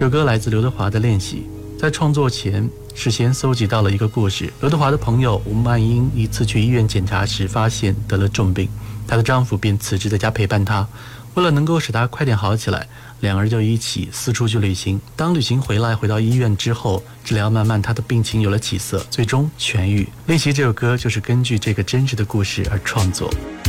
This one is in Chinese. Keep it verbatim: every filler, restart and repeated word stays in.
这首歌来自刘德华的《练习》。在创作前，事先搜集到了一个故事：刘德华的朋友吴曼英一次去医院检查时，发现得了重病，她的丈夫便辞职在家陪伴她。为了能够使她快点好起来，两人就一起四处去旅行。当旅行回来，回到医院之后，治疗慢慢，她的病情有了起色，最终痊愈。《练习》这首歌就是根据这个真实的故事而创作。